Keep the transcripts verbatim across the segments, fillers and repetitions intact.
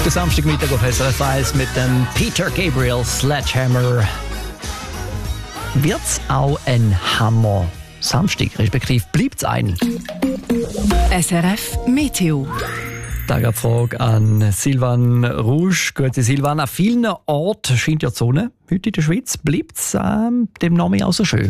Der Samstagmittag auf S R F eins mit dem Peter Gabriel Sledgehammer. Wird's auch ein Hammer Samstag, respektive bleibt's ein? S R F Meteo. Frage an Silvan Rouge. Gute Silvan, an vielen Orten scheint ja die Sonne. Heute in der Schweiz bleibt es ähm, dem Nachmittag auch so schön.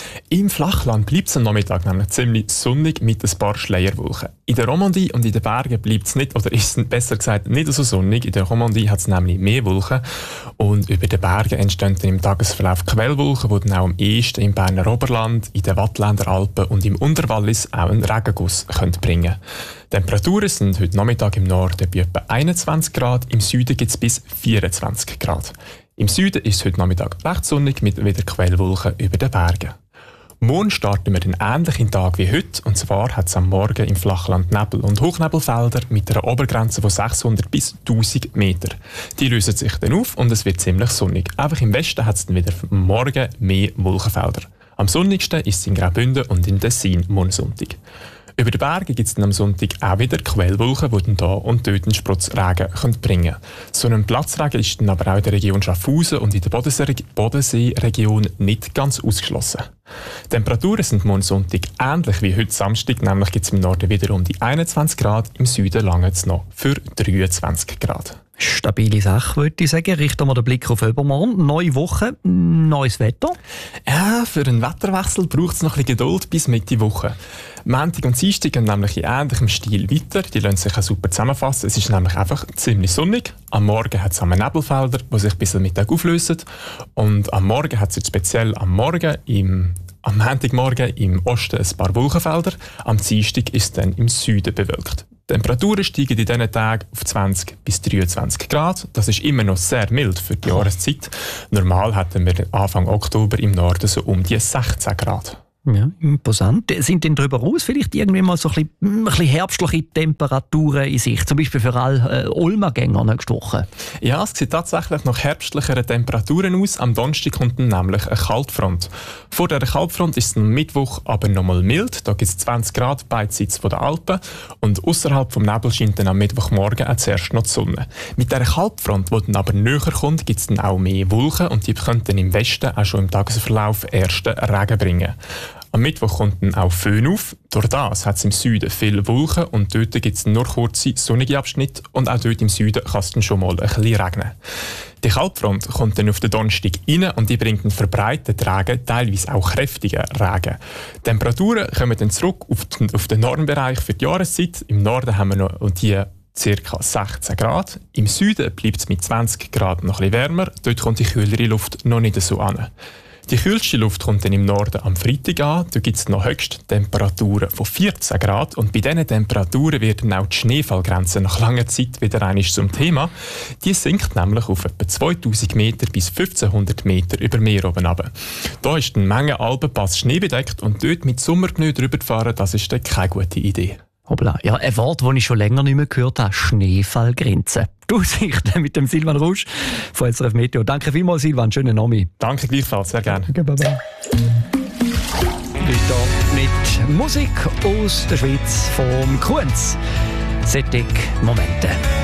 Im Flachland bleibt es am Nachmittag nämlich ziemlich sonnig mit ein paar Schleierwolken. In der Romandie und in den Bergen bleibt es nicht, oder ist es besser gesagt nicht so sonnig. In der Romandie hat es nämlich mehr Wolken und über den Bergen entstehen dann im Tagesverlauf Quellwolken, die dann auch am ehesten im Berner Oberland, in den Wattländer Alpen und im Unterwallis auch einen Regenguss können bringen. Die Temperaturen sind heute Nachmittag im Norden bei etwa einundzwanzig Grad, im Süden gibt es bis vierundzwanzig Grad. Im Süden ist es heute Nachmittag recht sonnig mit wieder Quellwolken über den Bergen. Morgen starten wir einen ähnlichen Tag wie heute. Und zwar hat es am Morgen im Flachland Nebel- und Hochnebelfelder mit einer Obergrenze von sechshundert bis tausend Meter. Die lösen sich dann auf und es wird ziemlich sonnig. Einfach im Westen hat es dann wieder am Morgen mehr Wolkenfelder. Am sonnigsten ist es in Graubünden und in Tessin morgen Sonntag. Über den Bergen gibt es dann am Sonntag auch wieder Quellwolken, die dann hier und dort einen Sprotzregen bringen können. So ein Platzregen ist dann aber auch in der Region Schaffhausen und in der Bodenseeregion nicht ganz ausgeschlossen. Die Temperaturen sind morgen Sonntag ähnlich wie heute Samstag, nämlich gibt es im Norden wieder um die einundzwanzig Grad, im Süden lange es noch für dreiundzwanzig Grad. Stabile Sache, würde ich sagen. Richten wir den Blick auf übermorgen. Neue Woche, neues Wetter. Ja, für einen Wetterwechsel braucht es noch ein bisschen Geduld bis Mitte Woche. Montag und Dienstag gehen nämlich in ähnlichem Stil weiter. Die lassen sich auch super zusammenfassen. Es ist nämlich einfach ziemlich sonnig. Am Morgen hat es Nebelfelder, die sich bis am Mittag auflösen. Und am Morgen hat es jetzt speziell am Morgen im Am Montagmorgen im Osten ein paar Wolkenfelder, am Dienstag ist es dann im Süden bewölkt. Die Temperaturen steigen in diesen Tagen auf zwanzig bis dreiundzwanzig Grad. Das ist immer noch sehr mild für die Jahreszeit. Normal hatten wir Anfang Oktober im Norden so um die sechzehn Grad. Ja, imposant. Sind denn darüber raus vielleicht irgendwie mal so ein bisschen, ein bisschen herbstliche Temperaturen in sich? Zum Beispiel für alle äh, Olmagänger nächste Woche. Ja, es sieht tatsächlich nach herbstlicheren Temperaturen aus. Am Donnerstag kommt dann nämlich eine Kaltfront. Vor der Kaltfront ist es am Mittwoch aber nochmal mild. Da gibt es zwanzig Grad beidseits der Alpen. Und außerhalb vom Nebel scheint dann am Mittwochmorgen auch zuerst noch die Sonne. Mit dieser Kaltfront, die dann aber näher kommt, gibt es dann auch mehr Wolken. Und die könnten im Westen auch schon im Tagesverlauf ersten Regen bringen. Am Mittwoch kommt dann auch Föhn auf. Durch das hat es im Süden viele Wolken und dort gibt es nur kurze sonnige Abschnitte und auch dort im Süden kann es dann schon mal ein bisschen regnen. Die Kaltfront kommt dann auf den Donnerstag rein und die bringt einen verbreiteten Regen, teilweise auch kräftigen Regen. Die Temperaturen kommen dann zurück auf den, auf den Normbereich für die Jahreszeit. Im Norden haben wir noch die ca. sechzehn Grad. Im Süden bleibt es mit zwanzig Grad noch ein bisschen wärmer. Dort kommt die kühlere Luft noch nicht so an. Die kühlste Luft kommt dann im Norden am Freitag an. Da gibt es noch Höchsttemperaturen von vierzehn Grad. Und bei diesen Temperaturen wird dann auch die Schneefallgrenze nach langer Zeit wieder einmal zum Thema. Die sinkt nämlich auf etwa zweitausend Meter bis fünfzehnhundert Meter über Meer oben runter. Da ist eine Menge Alpenpass schneebedeckt und dort mit Sommerpneu drüber fahren, das ist dann keine gute Idee. Hoppla. Ja, ein Wort, das ich schon länger nicht mehr gehört habe: Schneefallgrenze. Die Aussichten mit dem Silvan Rouge von S R F Meteo. Danke vielmals, Silvan. Schönen Nami. Danke gleichfalls, sehr gerne. Okay, bye bye. Weiter mit Musik aus der Schweiz vom Kunz. Sättig Momente.